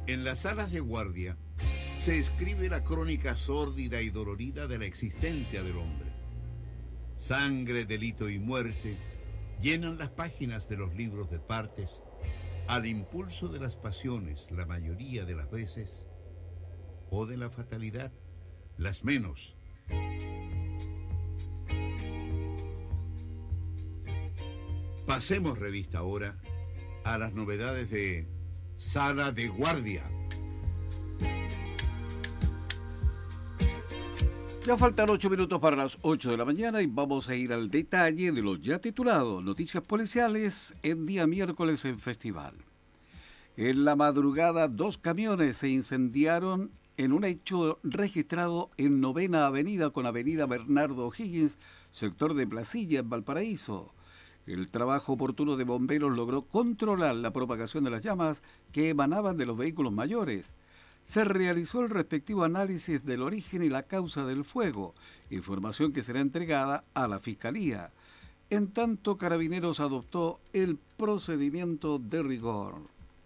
En las salas de guardia se escribe la crónica sórdida y dolorida de la existencia del hombre. Sangre, delito y muerte llenan las páginas de los libros de partes al impulso de las pasiones la mayoría de las veces o de la fatalidad las menos. Pasemos revista ahora a las novedades de Sala de Guardia. Ya faltan 8 minutos para las 8 de la mañana y vamos a ir al detalle de los ya titulados Noticias Policiales en día miércoles en Festival. En la madrugada, 2 camiones se incendiaron en un hecho registrado en Novena Avenida con Avenida Bernardo O'Higgins, sector de Placilla, en Valparaíso. El trabajo oportuno de bomberos logró controlar la propagación de las llamas que emanaban de los vehículos mayores. Se realizó el respectivo análisis del origen y la causa del fuego, información que será entregada a la Fiscalía. En tanto, Carabineros adoptó el procedimiento de rigor.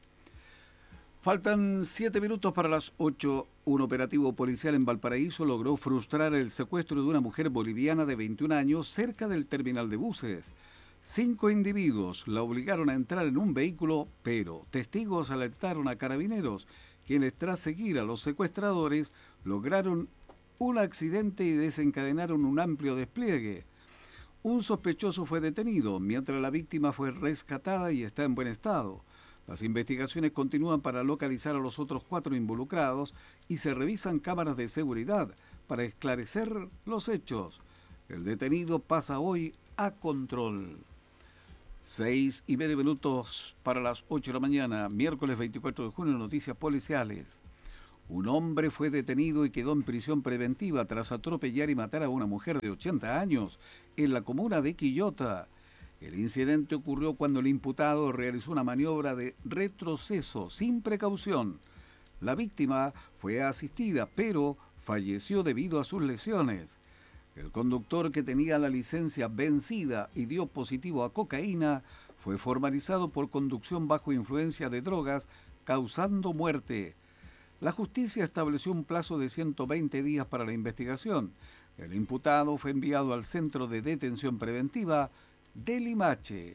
Faltan 7 minutos para las 8. Un operativo policial en Valparaíso logró frustrar el secuestro de una mujer boliviana de 21 años cerca del terminal de buses. 5 individuos la obligaron a entrar en un vehículo, pero testigos alertaron a Carabineros, quienes tras seguir a los secuestradores lograron un accidente y desencadenaron un amplio despliegue. Un sospechoso fue detenido, mientras la víctima fue rescatada y está en buen estado. Las investigaciones continúan para localizar a los otros 4 involucrados y se revisan cámaras de seguridad para esclarecer los hechos. El detenido pasa hoy a control. 6:30 minutos para las 8 de la mañana, miércoles 24 de junio, noticias policiales. Un hombre fue detenido y quedó en prisión preventiva tras atropellar y matar a una mujer de 80 años en la comuna de Quillota. El incidente ocurrió cuando el imputado realizó una maniobra de retroceso sin precaución. La víctima fue asistida, pero falleció debido a sus lesiones. El conductor, que tenía la licencia vencida y dio positivo a cocaína, fue formalizado por conducción bajo influencia de drogas, causando muerte. La justicia estableció un plazo de 120 días para la investigación. El imputado fue enviado al Centro de Detención Preventiva de Limache.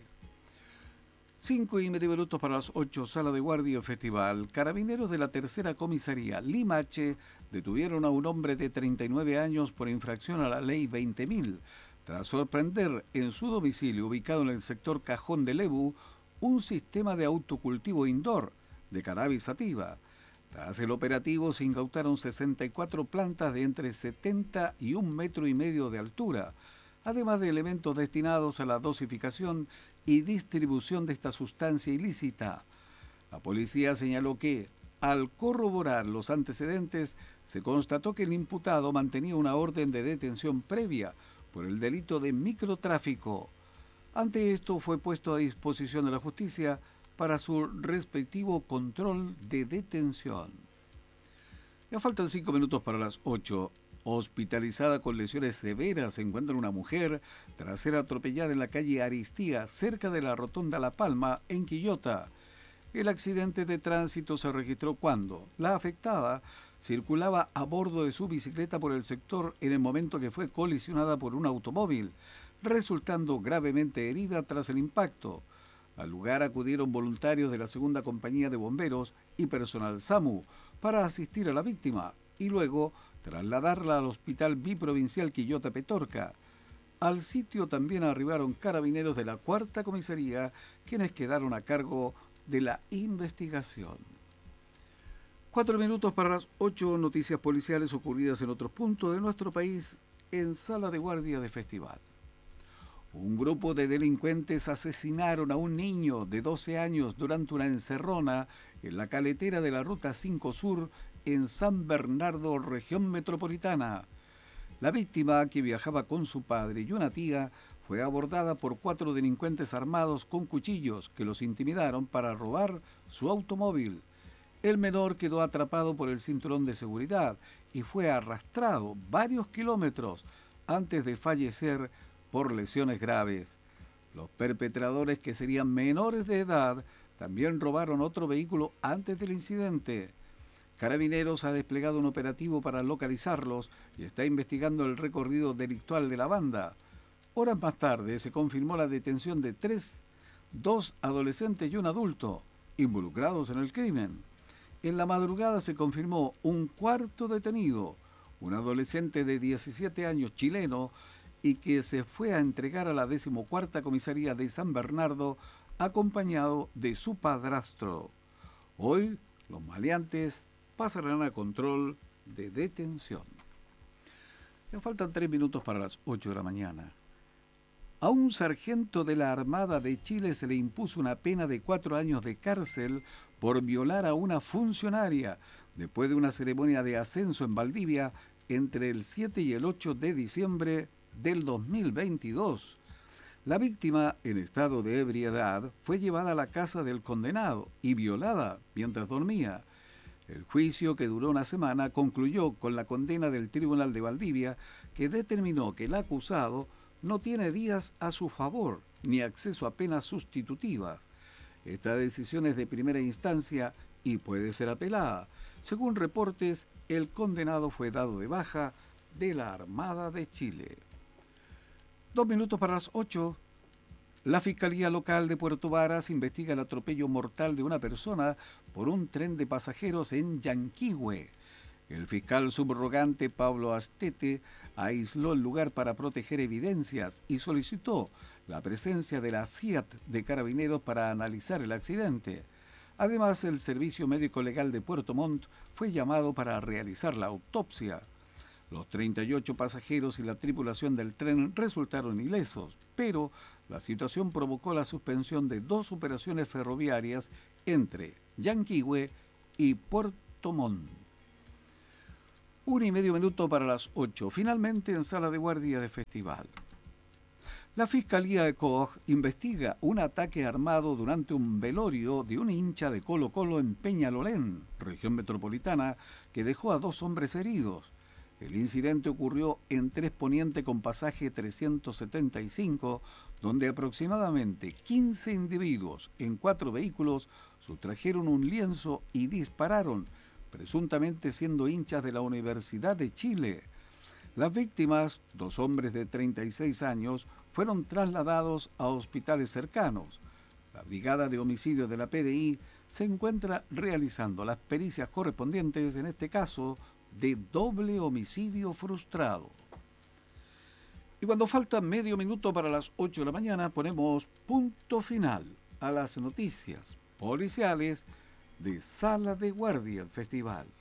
5:30 minutos para las 8, sala de guardia festival. Carabineros de la tercera comisaría Limache detuvieron a un hombre de 39 años por infracción a la ley 20.000, tras sorprender en su domicilio ubicado en el sector Cajón de Lebu un sistema de autocultivo indoor de cannabis sativa. Tras el operativo se incautaron 64 plantas de entre 70 y 1,5 metros de altura, además de elementos destinados a la dosificación y distribución de esta sustancia ilícita. La policía señaló que, al corroborar los antecedentes, se constató que el imputado mantenía una orden de detención previa por el delito de microtráfico. Ante esto, fue puesto a disposición de la justicia para su respectivo control de detención. Ya faltan 5 minutos para las 8. Hospitalizada con lesiones severas se encuentra una mujer tras ser atropellada en la calle Aristía, cerca de la Rotonda La Palma, en Quillota. El accidente de tránsito se registró cuando la afectada circulaba a bordo de su bicicleta por el sector en el momento que fue colisionada por un automóvil, resultando gravemente herida tras el impacto. Al lugar acudieron voluntarios de la segunda compañía de bomberos y personal SAMU para asistir a la víctima y luego trasladarla al Hospital Biprovincial Quillota Petorca. Al sitio también arribaron carabineros de la cuarta comisaría, quienes quedaron a cargo de la investigación. 4 minutos para las 8, noticias policiales ocurridas en otros puntos de nuestro país en sala de guardia de festival. Un grupo de delincuentes asesinaron a un niño de 12 años durante una encerrona en la caletera de la Ruta 5 Sur en San Bernardo, región metropolitana. La víctima, que viajaba con su padre y una tía, fue abordada por 4 delincuentes armados con cuchillos que los intimidaron para robar su automóvil. El menor quedó atrapado por el cinturón de seguridad y fue arrastrado varios kilómetros antes de fallecer por lesiones graves. Los perpetradores, que serían menores de edad, también robaron otro vehículo antes del incidente. Carabineros ha desplegado un operativo para localizarlos y está investigando el recorrido delictual de la banda. Horas más tarde se confirmó la detención de dos adolescentes y un adulto involucrados en el crimen. En la madrugada se confirmó un cuarto detenido, un adolescente de 17 años chileno y que se fue a entregar a la 14ª comisaría de San Bernardo acompañado de su padrastro. Hoy los maleantes pasarán a control de detención. Ya faltan 3 minutos para las 8 de la mañana. A un sargento de la Armada de Chile se le impuso una pena de 4 años de cárcel por violar a una funcionaria después de una ceremonia de ascenso en Valdivia entre el 7 y el 8 de diciembre del 2022. La víctima, en estado de ebriedad, fue llevada a la casa del condenado y violada mientras dormía. El juicio, que duró una semana, concluyó con la condena del Tribunal de Valdivia, que determinó que el acusado no tiene días a su favor ni acceso a penas sustitutivas. Esta decisión es de primera instancia y puede ser apelada. Según reportes, el condenado fue dado de baja de la Armada de Chile. 2 minutos para las 8. La Fiscalía Local de Puerto Varas investiga el atropello mortal de una persona por un tren de pasajeros en Yanquihue. El fiscal subrogante Pablo Astete aisló el lugar para proteger evidencias y solicitó la presencia de la SIAT de Carabineros para analizar el accidente. Además, el Servicio Médico Legal de Puerto Montt fue llamado para realizar la autopsia. Los 38 pasajeros y la tripulación del tren resultaron ilesos, pero la situación provocó la suspensión de 2 operaciones ferroviarias entre Yanquihue y Puerto Montt. 1:30 minutos para las 8. Finalmente, en sala de guardia de festival. La Fiscalía de Coj investiga un ataque armado durante un velorio de un hincha de Colo-Colo en Peñalolén, región metropolitana, que dejó a 2 hombres heridos. El incidente ocurrió en 3 Poniente con pasaje 375, donde aproximadamente 15 individuos en 4 vehículos sustrajeron un lienzo y dispararon, presuntamente siendo hinchas de la Universidad de Chile. Las víctimas, 2 hombres de 36 años, fueron trasladados a hospitales cercanos. La Brigada de Homicidios de la PDI se encuentra realizando las pericias correspondientes, en este caso, de doble homicidio frustrado. Y cuando falta medio minuto para las 8 de la mañana, ponemos punto final a las noticias policiales de Sala de Guardia Festival.